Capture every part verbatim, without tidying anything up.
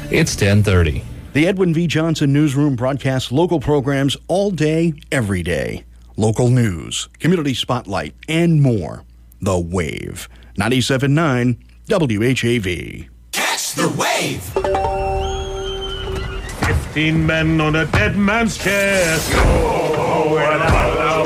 It's ten thirty. The Edwin V. Johnson Newsroom broadcasts local programs all day, every day. Local news, community spotlight, and more. The Wave. ninety-seven point nine W H A V. Catch the wave! Fifteen men on a dead man's chest. Oh, and out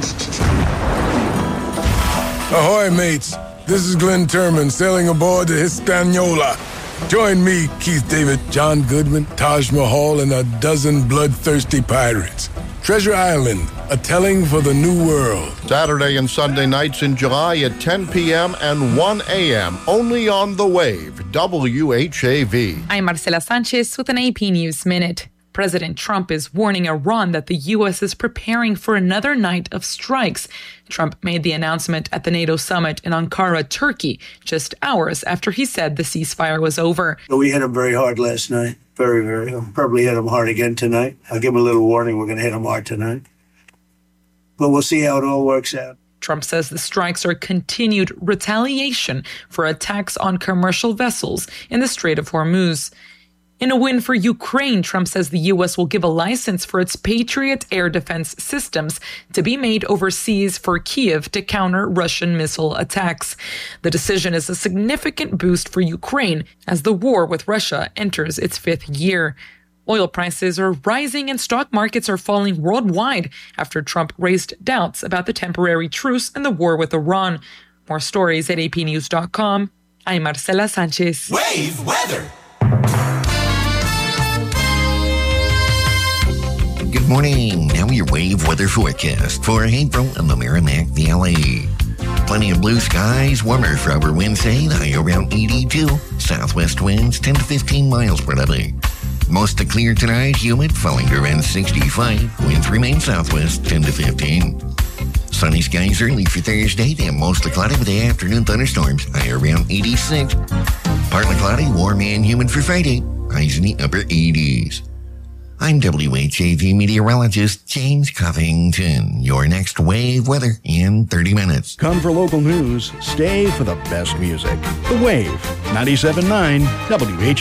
Ahoy, mates. This is Glenn Turman sailing aboard the Hispaniola. Join me, Keith David, John Goodman, Taj Mahal, and a dozen bloodthirsty pirates. Treasure Island, a telling for the new world. Saturday and Sunday nights in July at ten p.m. and one a.m. only on The Wave, W H A V. I'm Marcela Sanchez with an A P News Minute. President Trump is warning Iran that the U S is preparing for another night of strikes. Trump made the announcement at the NATO summit in Ankara, Turkey, just hours after he said the ceasefire was over. We hit him very hard last night. Very, very hard. Probably hit him hard again tonight. I'll give him a little warning. We're going to hit him hard tonight. But we'll see how it all works out. Trump says the strikes are continued retaliation for attacks on commercial vessels in the Strait of Hormuz. In a win for Ukraine, Trump says the U S will give a license for its Patriot air defense systems to be made overseas for Kyiv to counter Russian missile attacks. The decision is a significant boost for Ukraine as the war with Russia enters its fifth year. Oil prices are rising and stock markets are falling worldwide after Trump raised doubts about the temporary truce in the war with Iran. More stories at A P news dot com. I'm Marcela Sanchez. Wave weather. Good morning. Now your wave weather forecast for April in the Merrimack Valley. Plenty of blue skies, warmer for over Wednesday, high around eighty-two. Southwest winds ten to fifteen miles per hour. Mostly clear tonight, humid, falling to around sixty-five. Winds remain southwest ten to fifteen. Sunny skies early for Thursday, then mostly cloudy with the afternoon thunderstorms, high around eighty-six. Partly cloudy, warm and humid for Friday, highs in the upper eighties. I'm W H A V meteorologist James Covington. Your next wave weather in thirty minutes. Come for local news, stay for the best music. The Wave, ninety-seven point nine W H A V.